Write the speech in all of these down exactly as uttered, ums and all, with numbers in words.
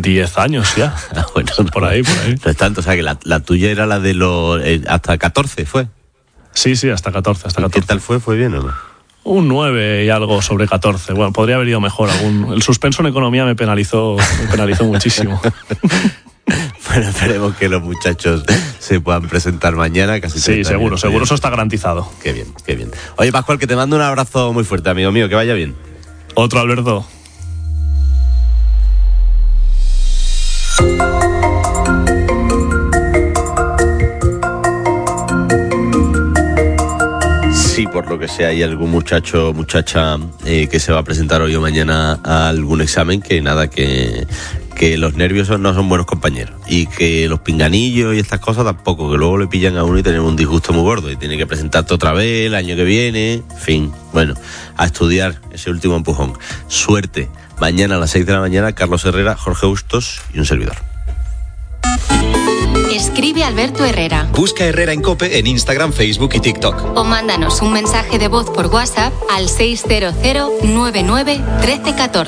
diez años ya. Bueno, por ahí, por ahí. No es tanto, o sea que la, la tuya era la de los... Eh, hasta catorce, ¿fue? Sí, sí, hasta catorce, hasta catorce. ¿Qué tal fue? ¿Fue bien o no? Un nueve y algo sobre catorce. Bueno, podría haber ido mejor. Algún... El suspenso en economía me penalizó, me penalizó muchísimo. Bueno, esperemos que los muchachos se puedan presentar mañana. Casi sí, seguro, seguro, eso está garantizado. Qué bien, qué bien. Oye, Pascual, que te mando un abrazo muy fuerte, amigo mío, que vaya bien. Otro, Alberto. Si por lo que sea hay algún muchacho o muchacha eh, que se va a presentar hoy o mañana a algún examen, que nada, que, que los nervios no son buenos compañeros y que los pinganillos y estas cosas tampoco, que luego le pillan a uno y tenemos un disgusto muy gordo y tiene que presentarte otra vez el año que viene, en fin, bueno, a estudiar ese último empujón. Suerte. Mañana a las seis de la mañana, Carlos Herrera, Jorge Bustos y un servidor. Escribe Alberto Herrera. Busca Herrera en COPE en Instagram, Facebook y TikTok. O mándanos un mensaje de voz por WhatsApp al seis cero cero nueve nueve uno tres uno cuatro.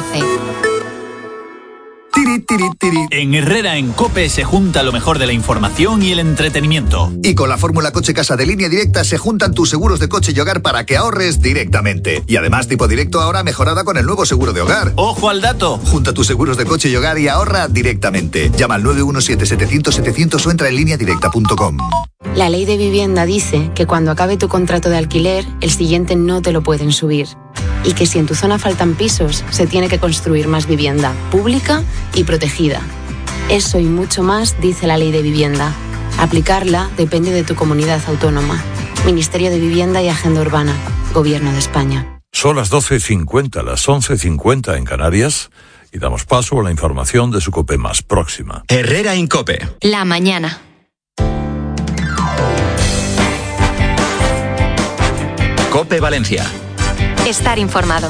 En Herrera en COPE se junta lo mejor de la información y el entretenimiento. Y con la fórmula Coche Casa de Línea Directa se juntan tus seguros de coche y hogar para que ahorres directamente. Y además Tipo Directo ahora mejorada con el nuevo seguro de hogar. ¡Ojo al dato! Junta tus seguros de coche y hogar y ahorra directamente. Llama al nueve uno siete, setecientos, setecientos o entra en línea directa punto com. La ley de vivienda dice que cuando acabe tu contrato de alquiler, el siguiente no te lo pueden subir. Y que si en tu zona faltan pisos, se tiene que construir más vivienda, pública y protegida. Eso y mucho más dice la ley de vivienda. Aplicarla depende de tu comunidad autónoma. Ministerio de Vivienda y Agenda Urbana. Gobierno de España. Son las doce cincuenta, las once cincuenta en Canarias, y damos paso a la información de su COPE más próxima. Herrera en COPE. La mañana. COPE Valencia. Estar informado.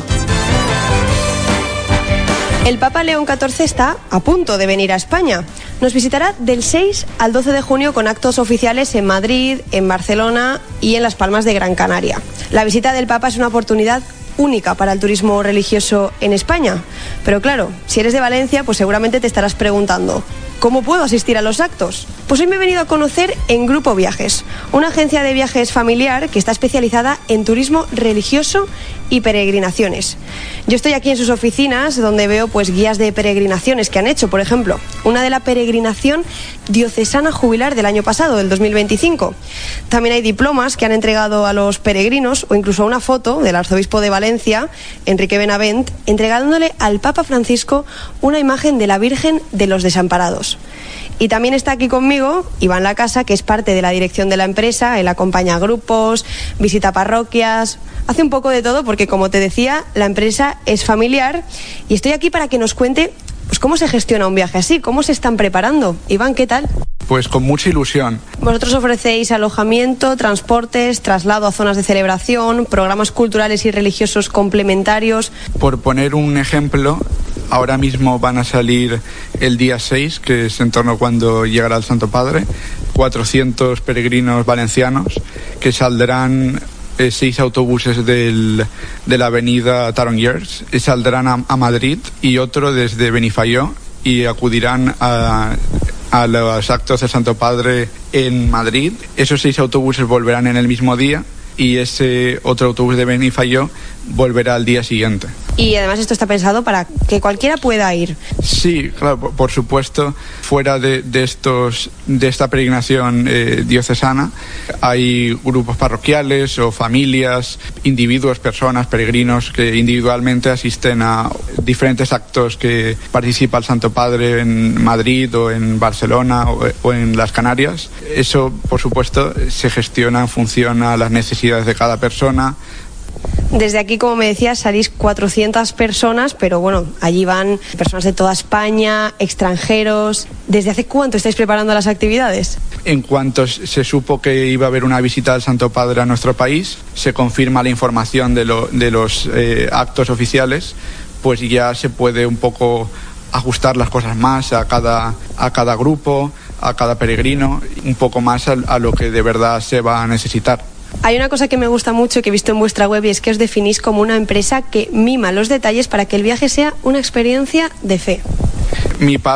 El Papa León catorce está a punto de venir a España. Nos visitará del seis al doce de junio con actos oficiales en Madrid, en Barcelona y en Las Palmas de Gran Canaria. La visita del Papa es una oportunidad única para el turismo religioso en España. Pero claro, si eres de Valencia, pues seguramente te estarás preguntando, ¿cómo puedo asistir a los actos? Pues hoy me he venido a conocer en Grupo Viajes, una agencia de viajes familiar que está especializada en turismo religioso y peregrinaciones. Yo estoy aquí en sus oficinas donde veo pues guías de peregrinaciones que han hecho, por ejemplo, una de la peregrinación diocesana jubilar del año pasado, del dos mil veinticinco. También hay diplomas que han entregado a los peregrinos o incluso una foto del arzobispo de Valencia, Enrique Benavent, entregándole al Papa Francisco una imagen de la Virgen de los Desamparados. Y también está aquí conmigo Iván Lacasa, que es parte de la dirección de la empresa. Él acompaña a grupos, visita parroquias, hace un poco de todo porque, como te decía, la empresa es familiar y estoy aquí para que nos cuente pues cómo se gestiona un viaje así, cómo se están preparando. Iván, ¿qué tal? Pues con mucha ilusión. Vosotros ofrecéis alojamiento, transportes, traslado a zonas de celebración, programas culturales y religiosos complementarios. Por poner un ejemplo, ahora mismo van a salir el día seis, que es en torno a cuando llegará el Santo Padre, cuatrocientos peregrinos valencianos que saldrán eh, seis autobuses del, de la avenida Tarongers, y saldrán a, a Madrid y otro desde Benifayó y acudirán a, a los actos del Santo Padre en Madrid. Esos seis autobuses volverán en el mismo día y ese otro autobús de Benifayó volverá al día siguiente. Y además esto está pensado para que cualquiera pueda ir. Sí, claro, por, por supuesto, fuera de, de estos de esta peregrinación eh, diocesana hay grupos parroquiales o familias, individuos, personas, peregrinos que individualmente asisten a diferentes actos que participa el Santo Padre en Madrid o en Barcelona o, o en las Canarias. Eso, por supuesto, se gestiona en función a las necesidades de cada persona. Desde aquí, como me decías, salís cuatrocientas personas, pero bueno, allí van personas de toda España, extranjeros. ¿Desde hace cuánto estáis preparando las actividades? En cuanto se supo que iba a haber una visita del Santo Padre a nuestro país, se confirma la información de, lo, de los eh, actos oficiales, pues ya se puede un poco ajustar las cosas más a cada, a cada grupo, a cada peregrino, un poco más a, a lo que de verdad se va a necesitar. Hay una cosa que me gusta mucho que he visto en vuestra web y es que os definís como una empresa que mima los detalles para que el viaje sea una experiencia de fe. Mi padre